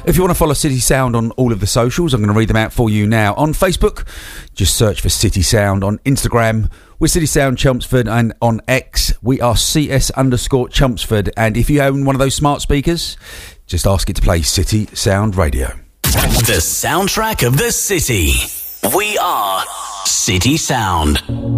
If you want to follow City Sound on all of the socials, I'm going to read them out for you now. On Facebook, just search for City Sound. On Instagram, we're City Sound Chelmsford, and on X, we are CS_Chelmsford. And if you own one of those smart speakers, just ask it to play City Sound Radio. The soundtrack of the city. We are City Sound.